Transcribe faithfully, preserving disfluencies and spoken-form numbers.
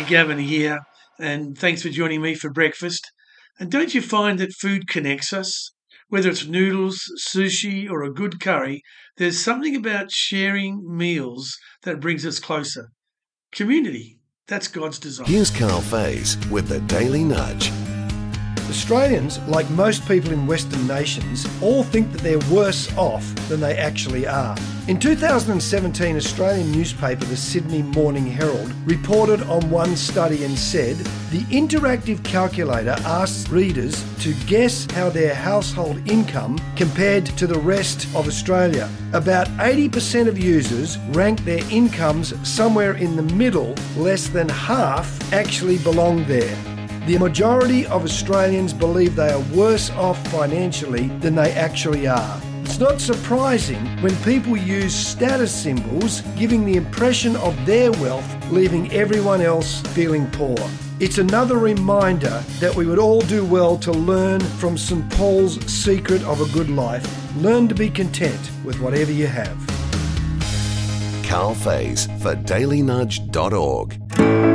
Gavin here, and thanks for joining me for breakfast. And don't you find that food connects us? Whether it's noodles, sushi, or a good curry, there's something about sharing meals that brings us closer. Community, that's God's design. Here's Carl Faze with the Daily Nudge. Australians, like most people in Western nations, all think that they're worse off than they actually are. In two thousand seventeen, Australian newspaper the Sydney Morning Herald reported on one study and said, the interactive calculator asks readers to guess how their household income compared to the rest of Australia. About eighty percent of users rank their incomes somewhere in the middle, less than half actually belong there. The majority of Australians believe they are worse off financially than they actually are. It's not surprising when people use status symbols, giving the impression of their wealth, leaving everyone else feeling poor. It's another reminder that we would all do well to learn from Saint Paul's secret of a good life. Learn to be content with whatever you have. Carl Faze for daily nudge dot org.